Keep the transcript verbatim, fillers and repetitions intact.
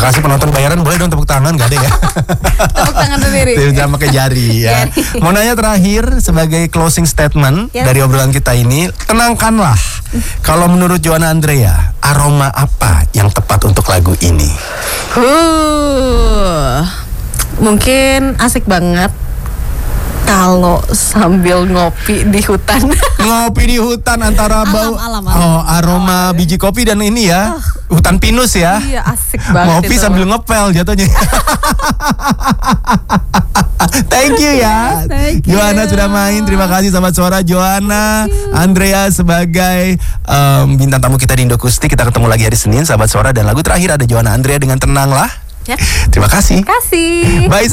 kasih penonton bayaran, boleh dong tepuk tangan, gak ada ya? Tepuk tangan sendiri. Jangan pakai jari ya. Mau nanya terakhir sebagai closing statement ya. dari obrolan kita ini, tenangkanlah. Kalau menurut Joanna Andrea, aroma apa yang tepat untuk lagu ini? Uh, mungkin asik banget kalau sambil ngopi di hutan. Ngopi di hutan antara bau alam, alam, alam. Oh, aroma biji kopi dan ini ya. Oh. Hutan pinus ya. Iya, asik banget. Ngopi itu. sambil ngepel jatuhnya. Thank you ya. Yes, thank you. Joanna sudah main. Terima kasih Sahabat Suara. Joanna, Andrea sebagai um, bintang tamu kita di Indokustik. Kita ketemu lagi hari Senin Sahabat Suara, dan lagu terakhir ada Joanna Andrea dengan Tenanglah. Ya. Terima kasih. Terima kasih. Bye.